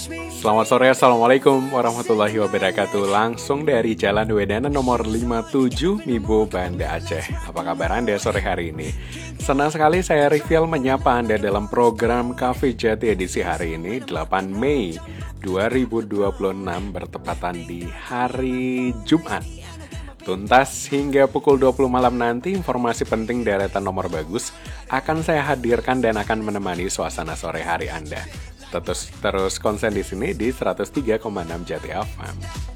Selamat sore, Assalamualaikum warahmatullahi wabarakatuh. Langsung dari Jalan Wedana nomor 57, Mibo, Banda Aceh. Apa kabar Anda sore hari ini? Senang sekali saya Rivial menyapa Anda dalam program Cafe Jati edisi hari ini, 8 Mei 2026, bertepatan di hari Jumat. Tuntas hingga pukul 20 malam nanti, informasi penting deretan nomor bagus akan saya hadirkan dan akan menemani suasana sore hari Anda. Terus konsen di sini di 103,6 Jati FM.